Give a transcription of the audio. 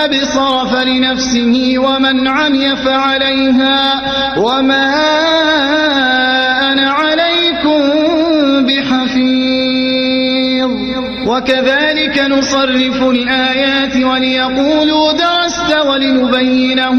أبصر فلنفسه ومن عمي فعليها وما أنا عليكم بحفيظ وكذلك نصرف الآيات وليقولوا درست ولنبينه